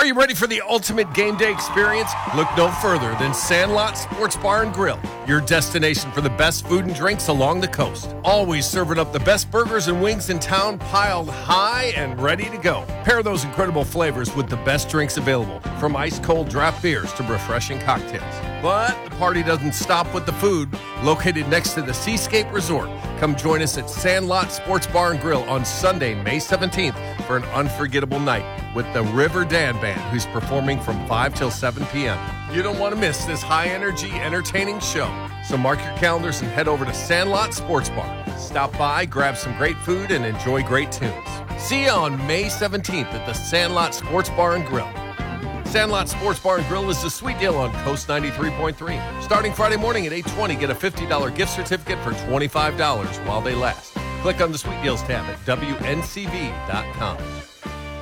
Are you ready for the ultimate game day experience? Look no further than Sandlot Sports Bar and Grill, your destination for the best food and drinks along the coast. Always serving up the best burgers and wings in town, piled high and ready to go. Pair those incredible flavors with the best drinks available, from ice-cold draft beers to refreshing cocktails. But the party doesn't stop with the food. Located next to the Seascape Resort, come join us at Sandlot Sports Bar and Grill on Sunday, May 17th for an unforgettable night with the River Dan Band, who's performing from 5 till 7 p.m. You don't want to miss this high-energy, entertaining show. So mark your calendars and head over to Sandlot Sports Bar. Stop by, grab some great food, and enjoy great tunes. See you on May 17th at the Sandlot Sports Bar and Grill. Sandlot Sports Bar and Grill is the sweet deal on Coast 93.3. Starting Friday morning at 8:20, get a $50 gift certificate for $25 while they last. Click on the Sweet Deals tab at WNCV.com.